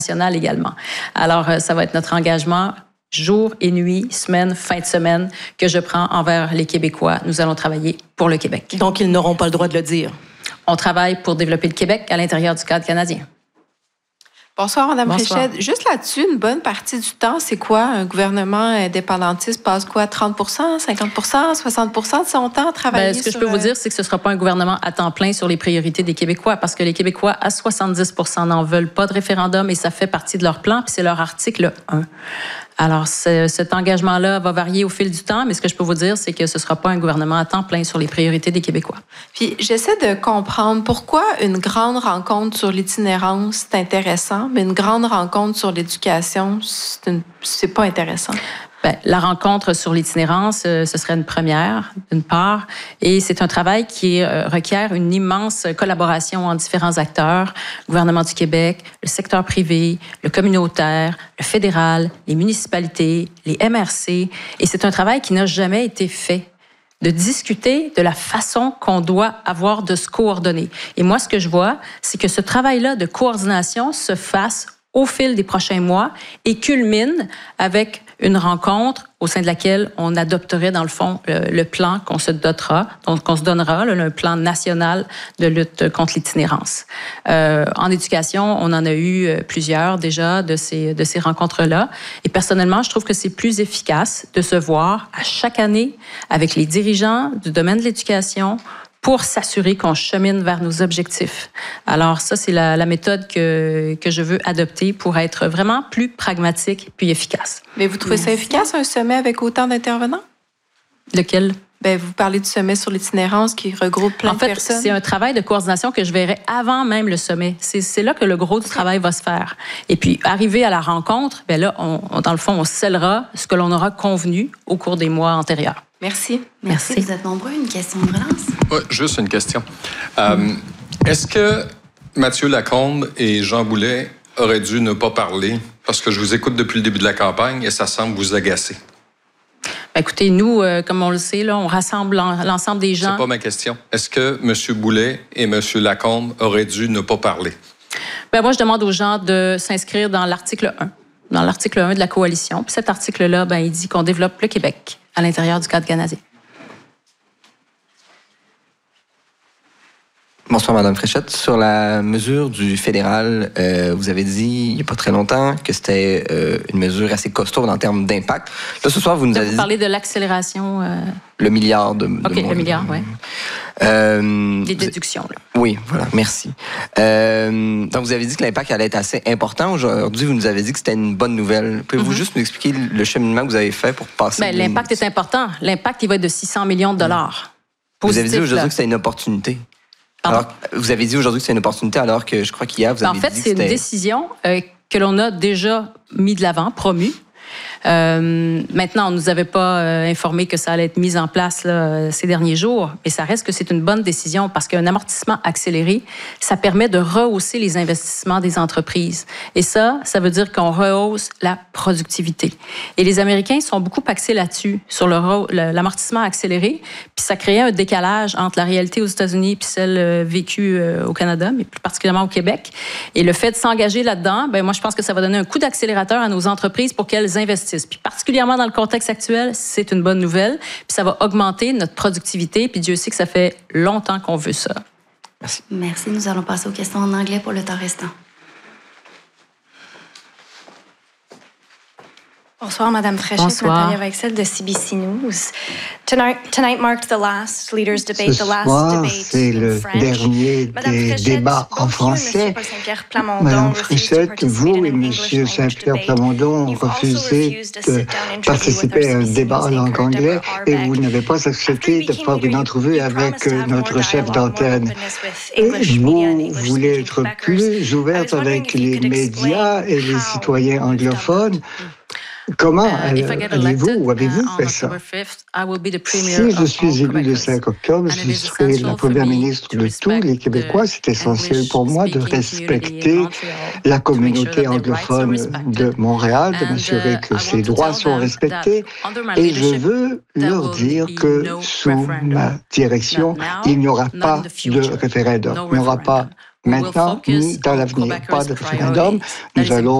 national également. Alors, ça va être notre engagement jour et nuit, semaine, fin de semaine, que je prends envers les Québécois. Nous allons travailler pour le Québec. Donc, ils n'auront pas le droit de le dire. On travaille pour développer le Québec à l'intérieur du cadre canadien. Bonsoir, Mme Fréchette. Juste là-dessus, une bonne partie du temps, c'est quoi? Un gouvernement indépendantiste passe quoi? 30 50 60 de son temps à travailler Ce que je peux vous dire, c'est que ce ne sera pas un gouvernement à temps plein sur les priorités des Québécois, parce que les Québécois, à 70 n'en veulent pas de référendum et ça fait partie de leur plan, puis c'est leur article 1. Alors, cet engagement-là va varier au fil du temps, mais ce que je peux vous dire, c'est que ce ne sera pas un gouvernement à temps plein sur les priorités des Québécois. Puis, j'essaie de comprendre pourquoi une grande rencontre sur l'itinérance, c'est intéressant, mais une grande rencontre sur l'éducation, c'est pas intéressant. Bien, la rencontre sur l'itinérance, ce serait une première, d'une part, et c'est un travail qui requiert une immense collaboration entre différents acteurs, le gouvernement du Québec, le secteur privé, le communautaire, le fédéral, les municipalités, les MRC, et c'est un travail qui n'a jamais été fait, de discuter de la façon qu'on doit avoir de se coordonner. Et moi, ce que je vois, c'est que ce travail-là de coordination se fasse au fil des prochains mois et culmine avec une rencontre au sein de laquelle on adopterait, dans le fond, le plan qu'on se donnera, le plan national de lutte contre l'itinérance. En éducation, on en a eu plusieurs déjà de ces rencontres-là. Et personnellement, je trouve que c'est plus efficace de se voir à chaque année avec les dirigeants du domaine de l'éducation pour s'assurer qu'on chemine vers nos objectifs. Alors ça, c'est la méthode que je veux adopter pour être vraiment plus pragmatique puis efficace. Mais vous trouvez ça efficace, un sommet avec autant d'intervenants? Lequel? Bien, vous parlez du sommet sur l'itinérance qui regroupe plein de personnes. En fait, c'est un travail de coordination que je verrai avant même le sommet. C'est là que le gros du travail va se faire. Et puis, arrivé à la rencontre, bien là, dans le fond, on scellera ce que l'on aura convenu au cours des mois antérieurs. Merci. Merci. Vous êtes nombreux. Une question de relance? Oui, juste une question. Est-ce que Mathieu Lacombe et Jean Boulet auraient dû ne pas parler? Parce que je vous écoute depuis le début de la campagne et ça semble vous agacer. Écoutez, nous, comme on le sait, là, on rassemble l'ensemble des gens. C'est pas ma question. Est-ce que M. Boulet et M. Lacombe auraient dû ne pas parler? Bien, moi, je demande aux gens de s'inscrire dans l'article 1. Dans l'article 1 de la coalition. Puis cet article-là, il dit qu'on développe le Québec à l'intérieur du cadre canadien. Bonsoir, Mme Fréchette. Sur la mesure du fédéral, vous avez dit il n'y a pas très longtemps que c'était une mesure assez costaud en termes d'impact. Là, ce soir, vous nous avez dit... Vous parlez de l'accélération... Le milliard de OK, le milliard, oui. Les déductions, là. Oui, voilà, merci. Donc, vous avez dit que l'impact allait être assez important. Aujourd'hui, vous nous avez dit que c'était une bonne nouvelle. Pouvez-vous juste nous expliquer le cheminement que vous avez fait pour passer... Bien, l'impact est important. L'impact, il va être de 600 millions de dollars. Vous avez dit aujourd'hui que c'était une opportunité. Alors, vous avez dit aujourd'hui que c'est une opportunité, alors que je crois qu'hier, vous avez dit que c'était... En fait, c'est une décision que l'on a déjà mis de l'avant, promue. Maintenant, on ne nous avait pas informé que ça allait être mis en place là, ces derniers jours, mais ça reste que c'est une bonne décision parce qu'un amortissement accéléré, ça permet de rehausser les investissements des entreprises. Et ça veut dire qu'on rehausse la productivité. Et les Américains sont beaucoup axés là-dessus, sur l'amortissement accéléré, puis ça créait un décalage entre la réalité aux États-Unis puis celle vécue au Canada, mais plus particulièrement au Québec. Et le fait de s'engager là-dedans, moi, je pense que ça va donner un coup d'accélérateur à nos entreprises pour qu'elles investissent. Puis particulièrement dans le contexte actuel, c'est une bonne nouvelle. Puis ça va augmenter notre productivité. Puis Dieu sait que ça fait longtemps qu'on veut ça. Merci. Merci. Nous allons passer aux questions en anglais pour le temps restant. Bonsoir, Madame Fréchette, Nathalie Weichsel de CBC News. Tonight marked the last leaders debate, the last debate c'est le dernier des débats en français. Madame Fréchette, vous et Monsieur Saint-Pierre Plamondon refusez de participer à un débat en langue anglaise et vous n'avez pas accepté de faire une entrevue avec notre chef d'antenne. Vous voulez être plus ouverte avec les médias et les citoyens anglophones. Comment allez-vous ou avez-vous fait ça? Si je suis élu le 5 octobre, je serai la première ministre de tous les Québécois. C'est essentiel pour moi de respecter la communauté anglophone de Montréal, de m'assurer que ses droits sont respectés. Et je veux leur dire que sous ma direction, il n'y aura pas de référendum. Il n'y aura pas maintenant ni dans l'avenir. Pas de référendum. Nous allons